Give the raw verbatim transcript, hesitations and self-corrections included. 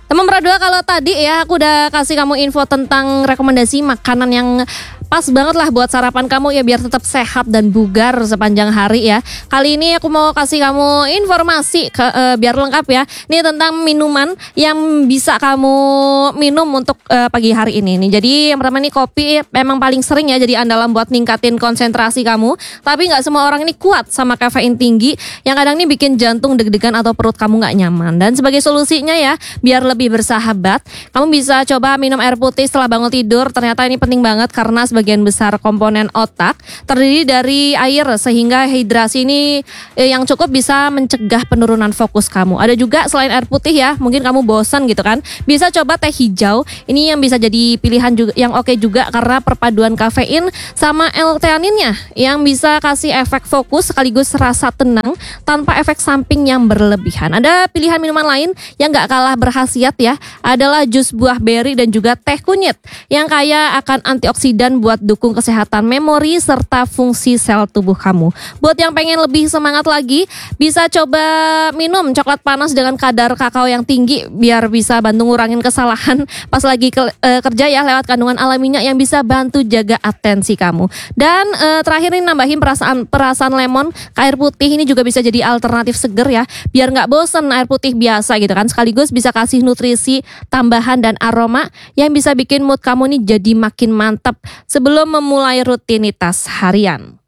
Teman berdua, kalau tadi ya aku udah kasih kamu info tentang rekomendasi makanan yang pas banget lah buat sarapan kamu ya, biar tetap sehat dan bugar sepanjang hari ya. Kali ini aku mau kasih kamu informasi ke, uh, biar lengkap ya. Ini tentang minuman yang bisa kamu minum untuk uh, pagi hari ini nih. Jadi yang pertama nih, kopi memang paling sering ya jadi andalan buat ningkatin konsentrasi kamu. Tapi nggak semua orang ini kuat sama kafein tinggi yang kadang nih bikin jantung deg-degan atau perut kamu nggak nyaman. Dan sebagai solusinya ya, biar lebih bersahabat, kamu bisa coba minum air putih setelah bangun tidur. Ternyata ini penting banget karena sebagian besar komponen otak terdiri dari air, sehingga hidrasi ini eh, yang cukup bisa mencegah penurunan fokus kamu. Ada juga selain air putih ya, mungkin kamu bosan gitu kan, bisa coba teh hijau. Ini yang bisa jadi pilihan juga, yang oke juga karena perpaduan kafein sama L-theaninnya yang bisa kasih efek fokus sekaligus rasa tenang tanpa efek samping yang berlebihan. Ada pilihan minuman lain yang gak kalah berkhasiat ya, adalah jus buah beri dan juga teh kunyit yang kaya akan antioksidan buat dukung kesehatan memori serta fungsi sel tubuh kamu. Buat yang pengen lebih semangat lagi, bisa coba minum coklat panas dengan kadar kakao yang tinggi biar bisa bantu ngurangin kesalahan pas lagi ke, e, kerja ya, lewat kandungan alaminya yang bisa bantu jaga atensi kamu. Dan e, terakhir ini nambahin perasaan perasan lemon ke air putih, ini juga bisa jadi alternatif seger ya, biar nggak bosen air putih biasa gitu kan, sekaligus bisa kasih nutrisi tambahan dan aroma yang bisa bikin mood kamu nih jadi makin mantap sebelum memulai rutinitas harian.